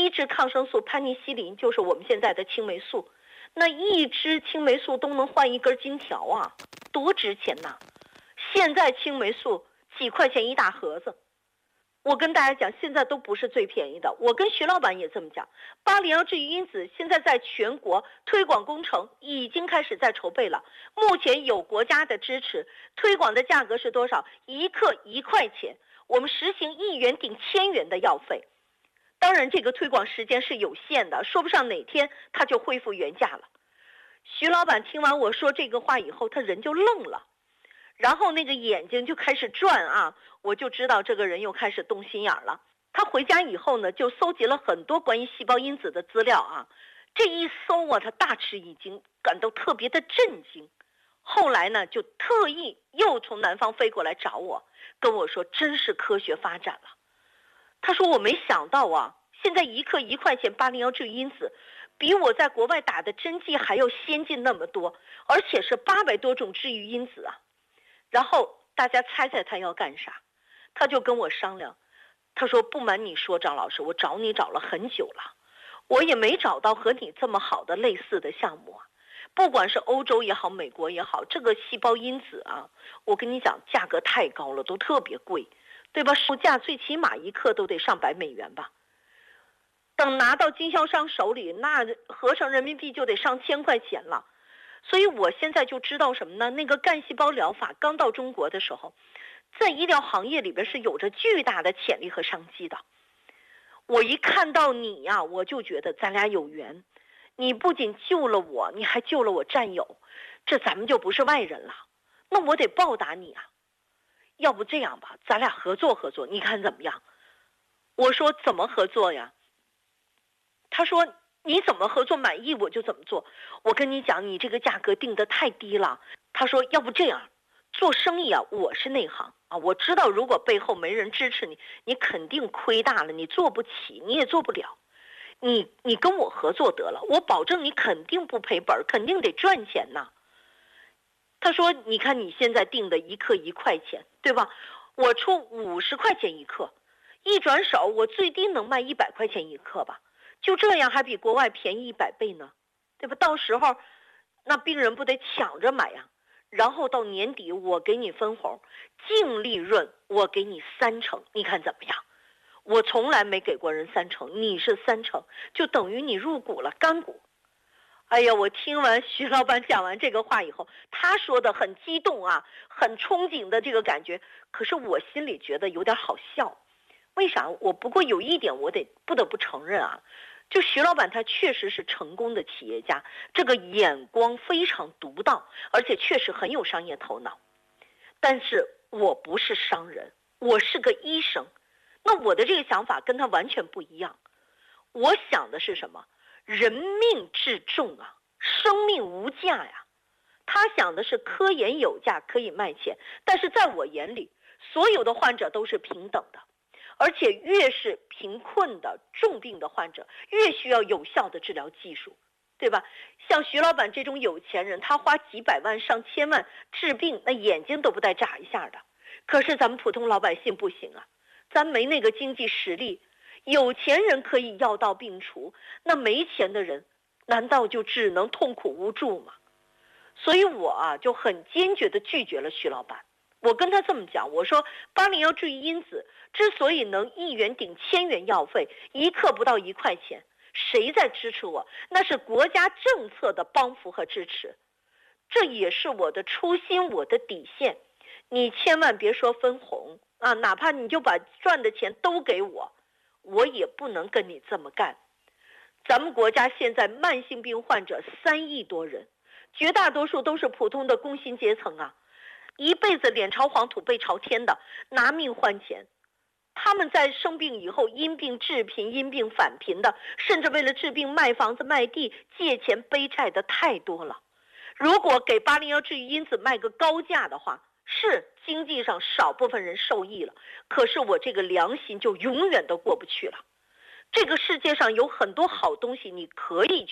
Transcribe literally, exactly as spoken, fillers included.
一支抗生素潘尼西林就是我们现在的青霉素，那一支青霉素都能换一根金条啊，多值钱呐！现在青霉素几块钱一大盒子，我跟大家讲，现在都不是最便宜的。我跟徐老板也这么讲，八零幺治愈因子现在在全国推广工程已经开始在筹备了，目前有国家的支持，推广的价格是多少？一克一块钱，我们实行一元顶千元的药费。当然这个推广时间是有限的，说不上哪天它就恢复原价了。徐老板听完我说这个话以后，他人就愣了，然后那个眼睛就开始转啊，我就知道这个人又开始动心眼了。他回家以后呢，就搜集了很多关于细胞因子的资料啊，这一搜啊，他大吃一惊，感到特别的震惊。后来呢，就特意又从南方飞过来找我，跟我说真是科学发展了。他说我没想到啊，现在一克一块钱八零幺治愈因子比我在国外打的针剂还要先进那么多，而且是八百多种治愈因子啊。然后大家猜猜他要干啥？他就跟我商量，他说不瞒你说张老师，我找你找了很久了，我也没找到和你这么好的类似的项目啊。不管是欧洲也好，美国也好，这个细胞因子啊，我跟你讲价格太高了，都特别贵，对吧？售价最起码一克都得上百美元吧。等拿到经销商手里，那合成人民币就得上千块钱了。所以我现在就知道什么呢？那个干细胞疗法刚到中国的时候，在医疗行业里边是有着巨大的潜力和商机的。我一看到你呀、啊，我就觉得咱俩有缘。你不仅救了我，你还救了我战友，这咱们就不是外人了。那我得报答你啊！要不这样吧，咱俩合作合作，你看怎么样？我说怎么合作呀？他说你怎么合作满意我就怎么做。我跟你讲，你这个价格定得太低了。他说要不这样，做生意啊，我是内行啊，我知道如果背后没人支持你，你肯定亏大了，你做不起，你也做不了。你你跟我合作得了，我保证你肯定不赔本，肯定得赚钱呐。他说你看你现在定的一克一块钱，对吧？我出五十块钱一克，一转手我最低能卖一百块钱一克吧，就这样还比国外便宜一百倍呢，对吧？到时候那病人不得抢着买呀？然后到年底我给你分红，净利润我给你三成，你看怎么样？我从来没给过人三成，你是三成，就等于你入股了，干股。哎呀，我听完徐老板讲完这个话以后，他说的很激动啊，很憧憬的这个感觉，可是我心里觉得有点好笑。为啥？我不过有一点我得不得不承认啊，就徐老板他确实是成功的企业家，这个眼光非常独到，而且确实很有商业头脑。但是我不是商人，我是个医生。那我的这个想法跟他完全不一样。我想的是什么？人命至重啊，生命无价呀。他想的是科研有价，可以卖钱，但是在我眼里，所有的患者都是平等的，而且越是贫困的重病的患者，越需要有效的治疗技术，对吧？像徐老板这种有钱人，他花几百万上千万治病，那眼睛都不带眨一下的。可是咱们普通老百姓不行啊，咱没那个经济实力。有钱人可以药到病除，那没钱的人难道就只能痛苦无助吗？所以我啊就很坚决地拒绝了徐老板。我跟他这么讲，我说八零幺治愈因子之所以能一元顶千元药费，一克不到一块钱，谁在支持我？那是国家政策的帮扶和支持，这也是我的初心，我的底线。你千万别说分红啊，哪怕你就把赚的钱都给我，我也不能跟你这么干。咱们国家现在慢性病患者三亿多人，绝大多数都是普通的工薪阶层啊，一辈子脸朝黄土背朝天的，拿命换钱。他们在生病以后因病致贫，因病返贫的，甚至为了治病卖房子卖地借钱背债的太多了。如果给八零幺治愈因子卖个高价的话，是经济上少部分人受益了，可是我这个良心就永远都过不去了。这个世界上有很多好东西，你可以